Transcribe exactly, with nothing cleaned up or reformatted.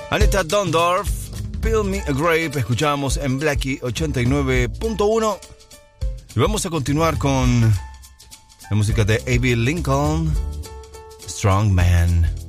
Anita Dondorf, Peel Me a Grape, escuchamos en Blackie ochenta y nueve punto uno. Y vamos a continuar con la música de Abbey Lincoln, Strong Man.